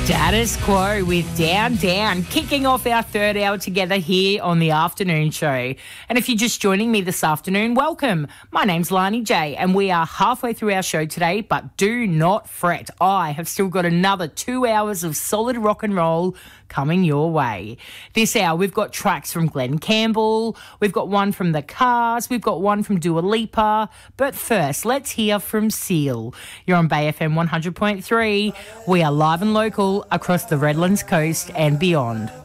Status Quo with Down Down, kicking off our third hour together here on the afternoon show. And if you're just joining me this afternoon, welcome. My name's Lani J, and we are halfway through our show today, but do not fret. I have still got another 2 hours of solid rock and roll coming your way. This hour, we've got tracks from Glenn Campbell, we've got one from The Cars, we've got one from Dua Lipa. But first, let's hear from Seal. You're on Bay FM 100.3. We are live and local across the Redlands coast and beyond.